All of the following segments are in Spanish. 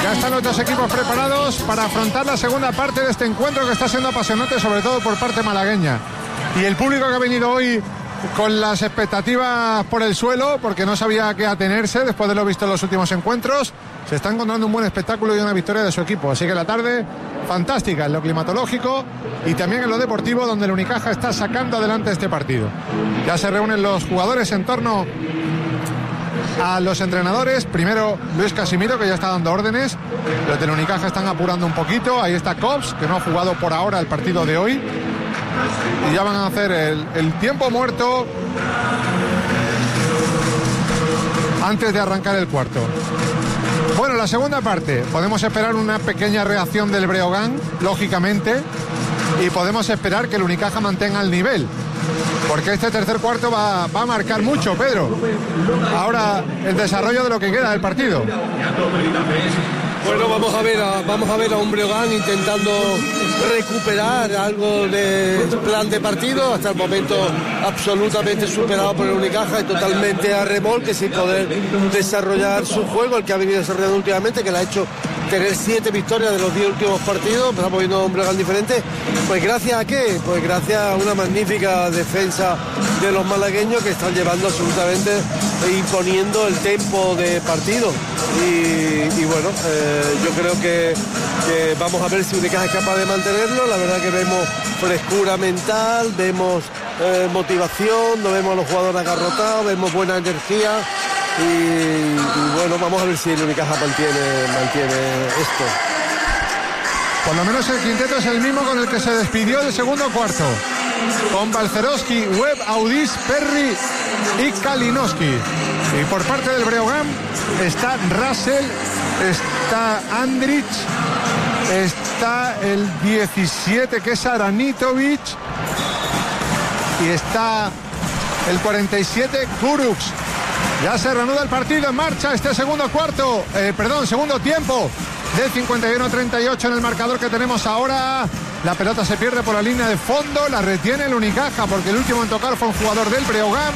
Ya están los dos equipos preparados para afrontar la segunda parte de este encuentro que está siendo apasionante, sobre todo por parte malagueña. Y el público que ha venido hoy con las expectativas por el suelo, porque no sabía a qué atenerse después de lo visto en los últimos encuentros, se está encontrando un buen espectáculo y una victoria de su equipo. Así que la tarde fantástica en lo climatológico y también en lo deportivo, donde el Unicaja está sacando adelante este partido. Ya se reúnen los jugadores en torno a los entrenadores. Primero Luis Casimiro, que ya está dando órdenes. Los del Unicaja están apurando un poquito. Ahí está Cobbs, que no ha jugado por ahora el partido de hoy. Y ya van a hacer el tiempo muerto antes de arrancar el cuarto. Bueno, la segunda parte, podemos esperar una pequeña reacción del Breogán, lógicamente, y podemos esperar que el Unicaja mantenga el nivel, porque este tercer cuarto va a marcar mucho, Pedro. Ahora el desarrollo de lo que queda del partido. Bueno, vamos a ver a un Breogán intentando recuperar algo de plan de partido, hasta el momento absolutamente superado por el Unicaja y totalmente a remolque, sin poder desarrollar su juego, el que ha venido desarrollando últimamente, que le ha hecho tener 7 victorias de los 10 últimos partidos. Estamos viendo un Breogán diferente. Pues gracias a qué? Pues gracias a una magnífica defensa de los malagueños, que están llevando absolutamente, imponiendo el tempo de partido. Y bueno, yo creo que vamos a ver si Unicaja es capaz de mantenerlo. La verdad que vemos frescura mental, vemos motivación, no vemos a los jugadores agarrotados, vemos buena energía. Y bueno, vamos a ver si el Unicaja mantiene esto. Por lo menos el quinteto es el mismo con el que se despidió del segundo cuarto, con Balcerowski, Webb, Audis, Perry y Kalinowski. Y por parte del Breogán está Russell, está Andrich, está el 17 que es Aranitovic y está el 47 Kurucs. Ya se reanuda el partido, en marcha este segundo tiempo del 51-38 en el marcador que tenemos ahora. La pelota se pierde por la línea de fondo, la retiene el Unicaja porque el último en tocar fue un jugador del Breogán.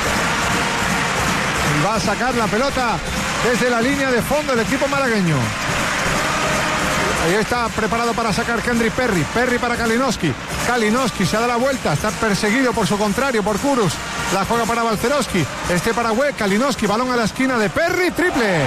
Y va a sacar la pelota desde la línea de fondo el equipo malagueño. Ahí está preparado para sacar Kendrick Perry. Perry para Kalinowski. Kalinowski se da la vuelta. Está perseguido por su contrario, por Kurucs. La juega para Balcerowski. Para Webb. Kalinowski. Balón a la esquina de Perry. Triple.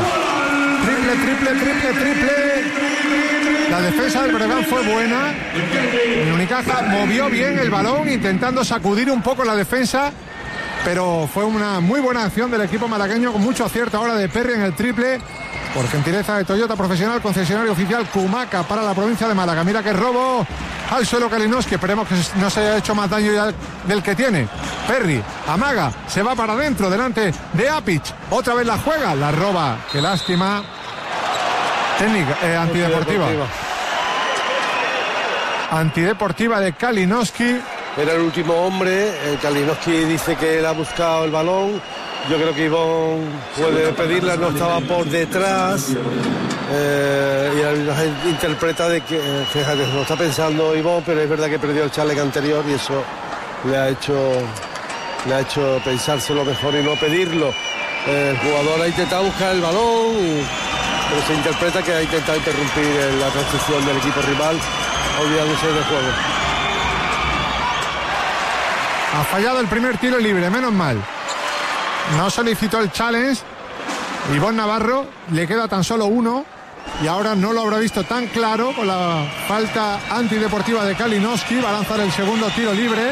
Triple. La defensa del Breogán fue buena. El Unicaja movió bien el balón, intentando sacudir un poco la defensa. Pero fue una muy buena acción del equipo malagueño, con mucho acierto ahora de Perry en el triple. Por gentileza de Toyota Profesional, concesionario oficial Kumaca para la provincia de Málaga. Mira que robo al suelo Kalinowski. Esperemos que no se haya hecho más daño ya del que tiene. Perry amaga, se va para adentro, delante de Apic. Otra vez la juega, la roba. Qué lástima. Técnica antideportiva. Antideportiva de Kalinowski. Era el último hombre. Kalinowski dice que él ha buscado el balón. Yo creo que Ivón puede pedirla, no estaba por detrás. Y él interpreta de que, fíjate, lo está pensando Ivón, pero es verdad que perdió el chaleco anterior y eso le ha hecho pensárselo mejor y no pedirlo. El jugador ha intentado buscar el balón, pero se interpreta que ha intentado interrumpir la transición del equipo rival, olvidándose del juego. Ha fallado el primer tiro libre, menos mal. No solicitó el challenge. Ivón Navarro, le queda tan solo uno y ahora no lo habrá visto tan claro con la falta antideportiva de Kalinowski. Va a lanzar el segundo tiro libre.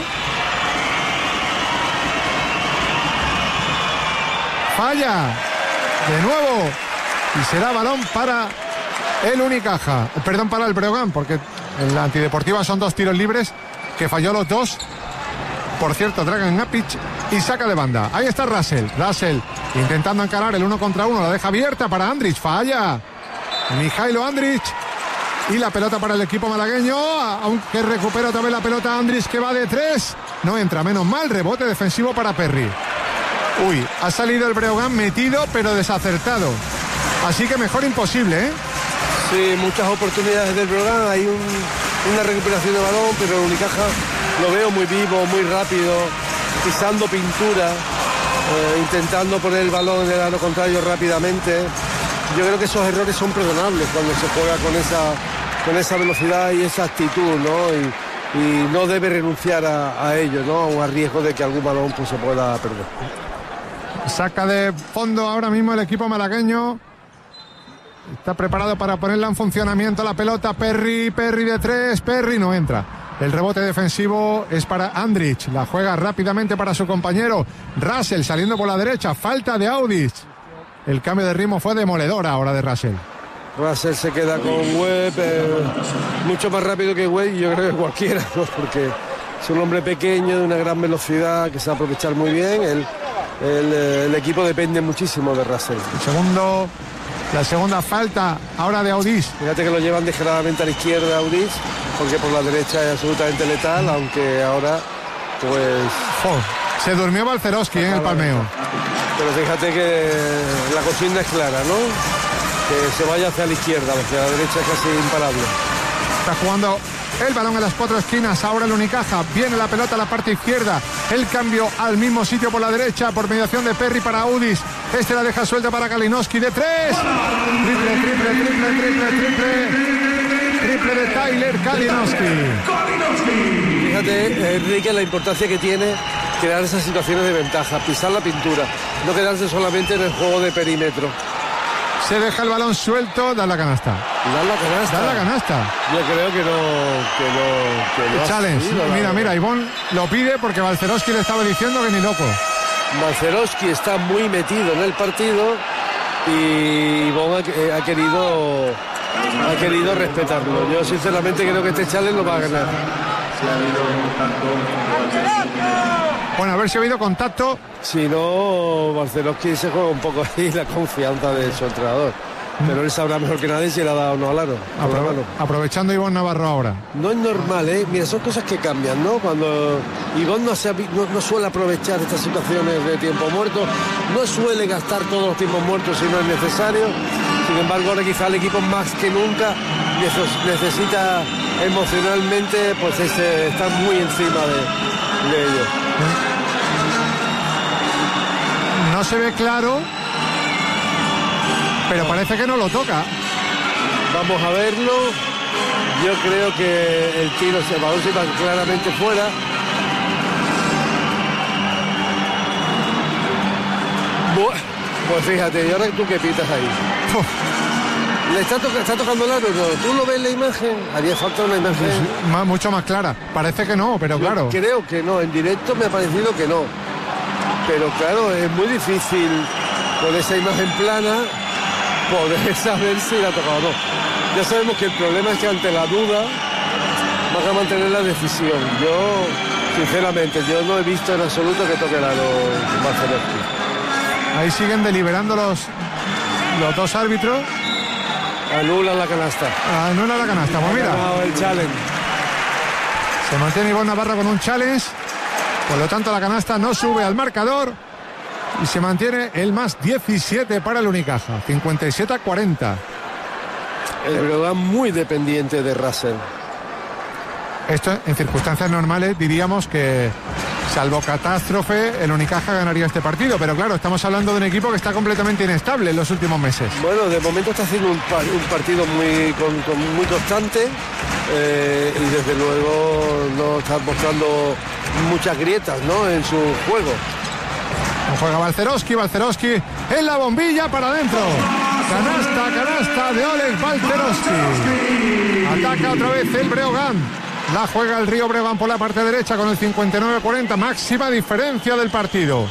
Falla de nuevo y será balón para el Unicaja, perdón, para el Breogán, porque en la antideportiva son 2 tiros libres que falló los 2. Por cierto, Dragan Apic y saca de banda. Ahí está Russell intentando encarar el 1 contra 1, la deja abierta para Andrich, falla Mijailo Andrich y la pelota para el equipo malagueño, aunque recupera otra vez la pelota Andrich, que va de 3, no entra, menos mal. Rebote defensivo para Perry. Ha salido el Breogán metido pero desacertado, así que mejor imposible, ¿eh? Sí, muchas oportunidades del Breogán, hay una recuperación de balón, pero el Unicaja lo veo muy vivo, muy rápido, pisando pintura, intentando poner el balón en el aro contrario rápidamente. yo creo que esos errores son perdonables cuando se juega con esa velocidad y esa actitud, ¿no? Y no debe renunciar a ello, ¿no? A riesgo de que algún balón pues se pueda perder. Saca de fondo ahora mismo el equipo malagueño. Está preparado para ponerla en funcionamiento la pelota. Perry de 3, Perry no entra. El rebote defensivo es para Andrich. La juega rápidamente para su compañero Russell saliendo por la derecha. Falta de Audic. El cambio de ritmo fue demoledor ahora de Russell. Russell se queda con Webb, mucho más rápido que Webb, yo creo que cualquiera, ¿no? Porque es un hombre pequeño de una gran velocidad que sabe aprovechar muy bien. El equipo depende muchísimo de Russell. La segunda falta ahora de Audic. Fíjate que lo llevan descaradamente a la izquierda Audic, porque por la derecha es absolutamente letal, aunque ahora pues... se durmió Balcerowski en el palmeo. Pero fíjate que la consigna es clara, ¿no? Que se vaya hacia la izquierda, hacia la derecha es casi imparable. Está jugando el balón en las 4 esquinas, ahora el Unicaja, viene la pelota a la parte izquierda, el cambio al mismo sitio por la derecha, por mediación de Perry para Audic, la deja suelta para Kalinowski de 3, triple de Tyler Kalinowski. Fíjate, Enrique, la importancia que tiene crear esas situaciones de ventaja, pisar la pintura, no quedarse solamente en el juego de perímetro. Se deja el balón suelto, da la canasta. Da la canasta. Yo creo que no. El challenge. Mira, Ivonne lo pide porque Balcerowski le estaba diciendo que ni loco. Balcerowski está muy metido en el partido y Ivonne ha querido respetarlo. Yo sinceramente creo que este challenge lo va a ganar. Bueno, a ver si ha habido contacto. Si no, Balcerowski se juega un poco ahí la confianza de su entrenador. Pero él sabrá mejor que nadie si le ha dado o no al aro. Aprovechando Ivonne Navarro ahora. No es normal, ¿eh? Mira, son cosas que cambian, ¿no? Cuando Ivonne no suele aprovechar estas situaciones de tiempo muerto, no suele gastar todos los tiempos muertos si no es necesario. Sin embargo, ahora quizá el equipo más que nunca necesita emocionalmente pues estar muy encima de ellos. No se ve claro, pero parece que no lo toca. Vamos a verlo. Yo creo que el tiro se va claramente fuera. Pues fíjate, ¿y ahora tú qué pitas ahí? ¿Le está tocando el aro? No. ¿Tú lo ves en la imagen? Haría falta una imagen mucho más clara. Parece que no, pero claro. Creo que no. En directo me ha parecido que no. Pero claro, es muy difícil con esa imagen plana poder saber si la ha tocado o no. Ya sabemos que el problema es que ante la duda vas a mantener la decisión. Yo, sinceramente, no he visto en absoluto que toque el aro Balcerowski. Ahí siguen deliberando los dos árbitros. Anulan la canasta. Pues mira. El challenge. Se mantiene Ivonne Navarro con un challenge. Por lo tanto, la canasta no sube al marcador. Y se mantiene el más 17 para el Unicaja. 57-40. El Breogán muy dependiente de Russell. Esto, en circunstancias normales, diríamos que, salvo catástrofe, el Unicaja ganaría este partido. Pero claro, estamos hablando de un equipo que está completamente inestable en los últimos meses. Bueno, de momento está haciendo un partido muy constante y desde luego no está mostrando muchas grietas, ¿no?, en su juego. Juega Balcerowski en la bombilla para adentro. Canasta de Oleg Balcerowski. Ataca otra vez el Breogán. La juega el Río Breogán por la parte derecha con el 59-40. Máxima diferencia del partido.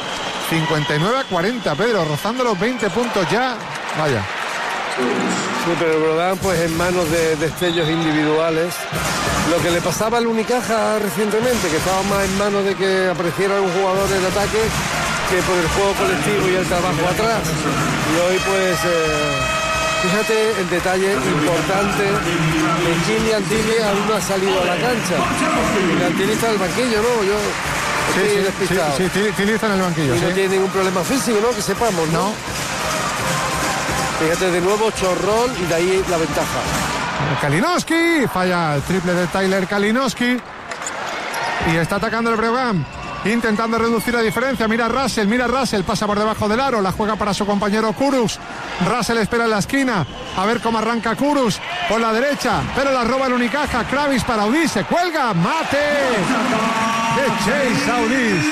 59-40, Pedro, rozando los 20 puntos ya. Vaya. Sí, pero el Breogán pues en manos de destellos individuales. Lo que le pasaba al Unicaja recientemente, que estaba más en manos de que apareciera un jugador en ataque que por el juego colectivo y el trabajo atrás. Y hoy pues fíjate el detalle importante de Kylian Tilly aún no ha salido a la cancha. Kylian Tilly está en el banquillo, ¿no? Yo estoy despistado. Sí, Tilly está en el banquillo. Y no tiene ningún problema físico, ¿no? Que sepamos, ¿no? Fíjate, de nuevo chorrón y de ahí la ventaja. Kalinowski falla el triple de Tyler Kalinowski y está atacando el Breogán, intentando reducir la diferencia. Mira Russell, pasa por debajo del aro, la juega para su compañero Kurucs. Russell espera en la esquina. A ver cómo arranca Kouros por la derecha. Pero la roba el Unicaja. Kravis para Audis. Se cuelga. Mate de Chase Audis.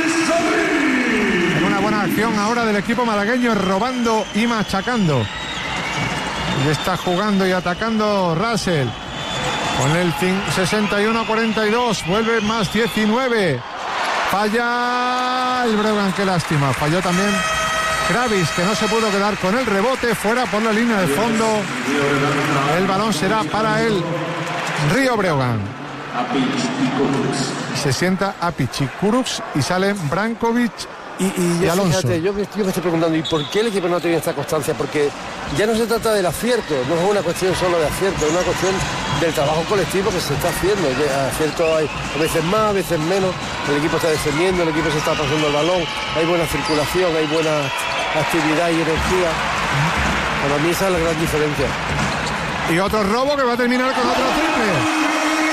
Una buena acción ahora del equipo malagueño, robando y machacando. Y está jugando y atacando Russell. Con el 61-42. Vuelve más 19. Falla el Breogán, qué lástima. Falló también Kravis, que no se pudo quedar con el rebote. Fuera por la línea de fondo. El balón será para el Río Breogán. Se sienta Apic y Kurucs y salen Brankovic y Alonso. Fíjate, yo me estoy preguntando, ¿y por qué el equipo no tiene esta constancia? Porque ya no se trata del acierto, no es una cuestión solo de acierto, es una cuestión del trabajo colectivo que se está haciendo. Acierto hay a veces más, a veces menos. El equipo está descendiendo, el equipo se está pasando el balón, hay buena circulación, hay buena actividad y energía. Para mí esa es la gran diferencia. Y otro robo que va a terminar con otro triple.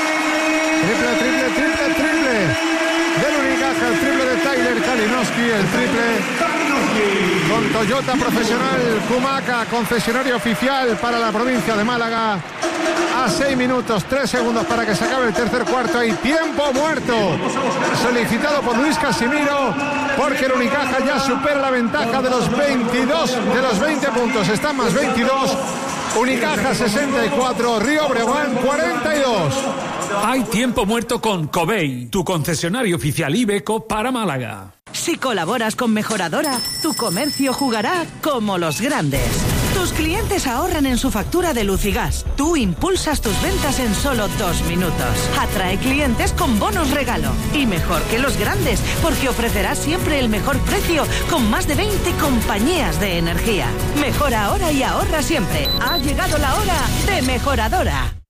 Triple del Unicaja, el triple de Tyler Kalinowski, el triple con Toyota Profesional Kumaca, concesionario oficial para la provincia de Málaga. A 6 minutos, 3 segundos para que se acabe el tercer cuarto. Hay tiempo muerto solicitado por Luis Casimiro, porque el Unicaja ya supera la ventaja de los 22, de los 20 puntos. Están más 22. Unicaja 64, Río Breogán 42. Hay tiempo muerto con Covey, tu concesionario oficial Iveco para Málaga. Si colaboras con Mejoradora, tu comercio jugará como los grandes. Tus clientes ahorran en su factura de luz y gas. Tú impulsas tus ventas en solo 2 minutos. Atrae clientes con bonos regalo. Y mejor que los grandes, porque ofrecerás siempre el mejor precio con más de 20 compañías de energía. Mejora ahora y ahorra siempre. Ha llegado la hora de Mejoradora.